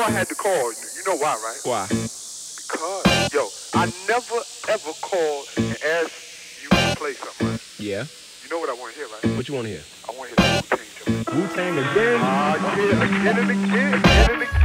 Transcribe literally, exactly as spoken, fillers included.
I had to call. You know why, right? Why? Because, yo, I never ever called and asked you to play something, right? Yeah. You know what I want to hear, right? What you want to hear? I want to hear the Wu-Tang joint. Wu-Tang again? Ah, yeah, again and again, again and again.